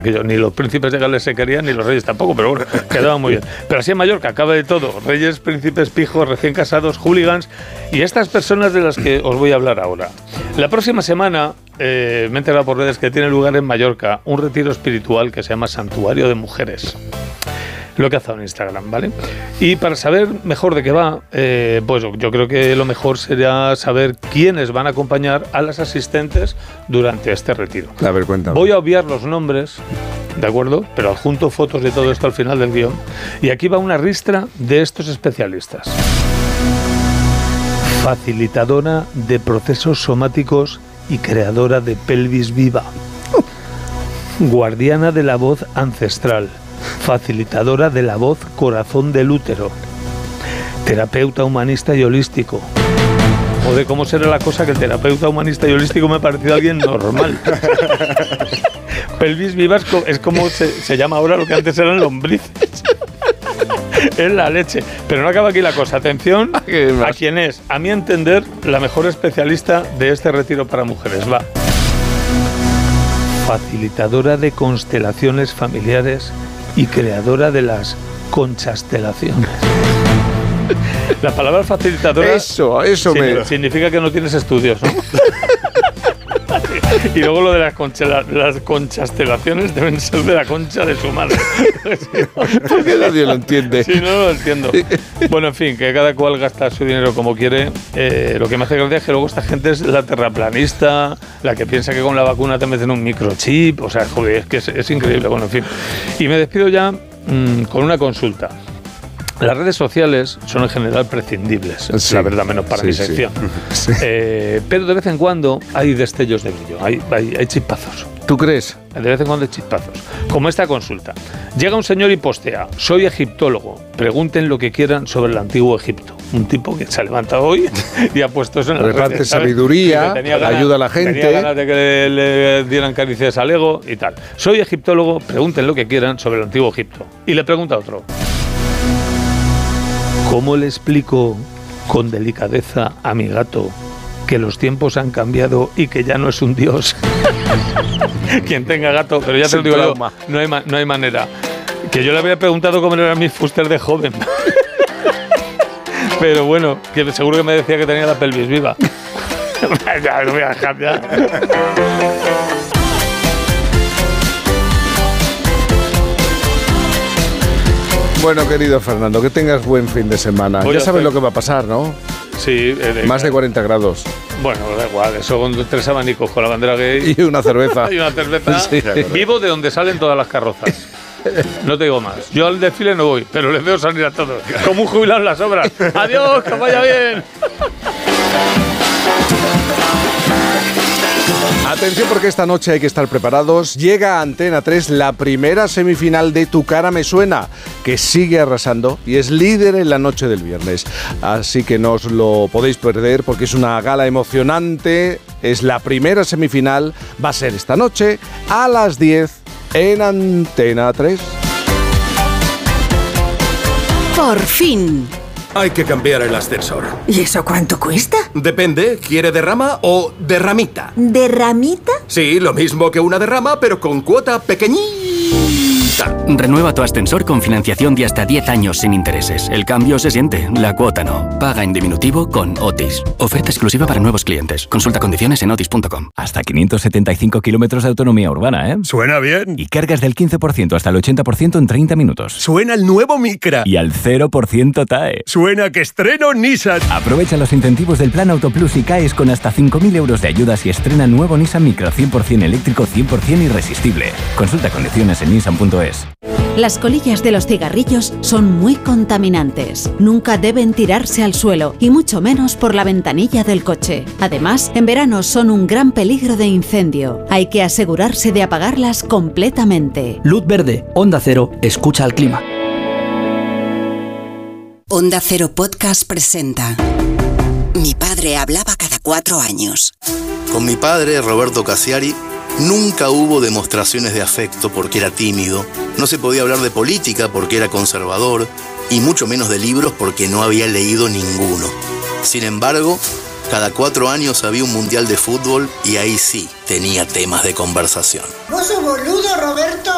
Ni los príncipes de Gales se querían, ni los reyes tampoco, pero bueno, quedaban muy bien. Pero así en Mallorca acaba de todo: reyes, príncipes, pijos, recién casados, hooligans y estas personas de las que os voy a hablar ahora. La próxima semana me he enterado por redes que tiene lugar en Mallorca un retiro espiritual que se llama Santuario de Mujeres. Lo que ha hecho en Instagram, ¿vale? Y para saber mejor de qué va, pues yo creo que lo mejor sería saber quiénes van a acompañar a las asistentes durante este retiro. A ver, cuéntame. Voy a obviar los nombres, ¿de acuerdo? Pero adjunto fotos de todo esto al final del guión. Y aquí va una ristra de estos especialistas. Facilitadora de procesos somáticos y creadora de pelvis viva. Guardiana de la voz ancestral. Facilitadora de la voz corazón del útero. Terapeuta humanista y holístico. Joder, ¿cómo será la cosa que el terapeuta humanista y holístico me ha parecido alguien normal? Pelvis viva es como se llama ahora lo que antes eran lombrices. Es la leche. Pero no acaba aquí la cosa. Atención a quién es, a mi entender, la mejor especialista de este retiro para mujeres. Va. Facilitadora de constelaciones familiares y creadora de las conchastelaciones. La palabra facilitadora significa que no tienes estudios, ¿no? Y luego lo de las conchastelaciones deben ser de la concha de su madre. Porque nadie lo entiende. Sí, no lo entiendo. Bueno, en fin, que cada cual gasta su dinero como quiere. Lo que me hace gracia es que luego esta gente es la terraplanista, la que piensa que con la vacuna te meten un microchip. O sea, joder, es que es increíble. Bueno, en fin. Y me despido ya con una consulta. Las redes sociales son en general prescindibles, sí, la verdad, menos para mi sección. Sí. Pero de vez en cuando hay destellos de brillo, hay chispazos. ¿Tú crees? De vez en cuando hay chispazos. Como esta consulta. Llega un señor y postea: soy egiptólogo, pregunten lo que quieran sobre el antiguo Egipto. Un tipo que se ha levantado hoy y ha puesto eso en las redes. Reparte sabiduría, ayuda a la gente. Tenía ganas de que le dieran caricias al ego y tal. Soy egiptólogo, pregunten lo que quieran sobre el antiguo Egipto. Y le pregunta a otro: ¿cómo le explico con delicadeza a mi gato que los tiempos han cambiado y que ya no es un dios? Quien tenga gato, pero ya te lo digo yo, no hay manera. Que yo le había preguntado cómo era mi fuster de joven. Pero bueno, que seguro que me decía que tenía la pelvis viva. Ya, lo voy a dejar ya. Bueno, querido Fernando, que tengas buen fin de semana. Ya sabes lo que va a pasar, ¿no? Sí. Más de 40 grados. Bueno, da igual, eso con 3 abanicos, con la bandera gay. Y una cerveza. Y una cerveza. Sí. Vivo de donde salen todas las carrozas. No te digo más. Yo al desfile no voy, pero les veo salir a todos. Como un jubilado en las obras. ¡Adiós, que vaya bien! Atención, porque esta noche hay que estar preparados. Llega a Antena 3 la primera semifinal de Tu cara me suena, que sigue arrasando y es líder en la noche del viernes. Así que no os lo podéis perder porque es una gala emocionante. Es la primera semifinal. Va a ser esta noche a las 10 en Antena 3. Por fin. Hay que cambiar el ascensor. ¿Y eso cuánto cuesta? Depende, ¿quiere derrama o derramita? ¿Derramita? Sí, lo mismo que una derrama, pero con cuota pequeñita. Renueva tu ascensor con financiación de hasta 10 años sin intereses. El cambio se siente, la cuota no. Paga en diminutivo con Otis. Oferta exclusiva para nuevos clientes. Consulta condiciones en otis.com. Hasta 575 kilómetros de autonomía urbana, ¿eh? Suena bien. Y cargas del 15% hasta el 80% en 30 minutos. Suena el nuevo Micra. Y al 0% TAE. Suena que estreno Nissan. Aprovecha los incentivos del Plan Auto Plus y caes con hasta 5.000 euros de ayudas y estrena nuevo Nissan Micra 100% eléctrico, 100% irresistible. Consulta condiciones en nissan.es. Las colillas de los cigarrillos son muy contaminantes. Nunca deben tirarse al suelo y mucho menos por la ventanilla del coche. Además, en verano son un gran peligro de incendio. Hay que asegurarse de apagarlas completamente. Luz verde, Onda Cero, escucha al clima. Onda Cero Podcast presenta Mi padre hablaba cada 4 años. Con mi padre, Roberto Cassiari, nunca hubo demostraciones de afecto porque era tímido, no se podía hablar de política porque era conservador y mucho menos de libros porque no había leído ninguno. Sin embargo, cada 4 años había un mundial de fútbol y ahí sí tenía temas de conversación. ¿Vos sos boludo, Roberto?